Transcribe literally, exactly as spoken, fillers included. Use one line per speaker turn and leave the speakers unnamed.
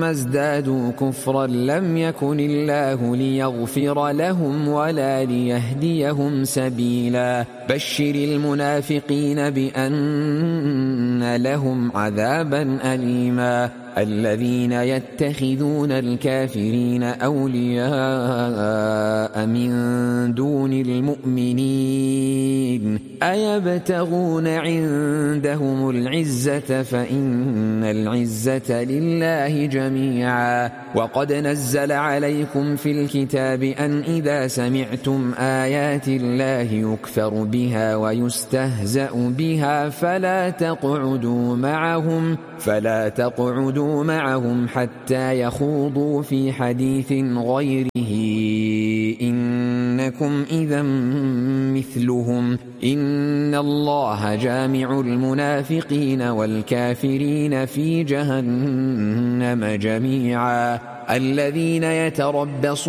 ثم ازدادوا كفرا لم يكن الله ليغفر لهم ولا ليهديهم سبيلا بشر المنافقين بأن لهم عذابا أليما الذين يتخذون الكافرين أولياء من دون المؤمنين أيبتغون عندهم العزة فإن العزة لله جميعا وقد نزل عليكم في الكتاب أن إذا سمعتم آيات الله يكفر بها ويستهزأ بها فلا تقعدوا معهم فلا تقعدوا معهم حتى يخوضوا في حديث غيره إنكم إذا مثلهم إن الله جامع المنافقين والكافرين في جهنم جميعا الذين يتربصون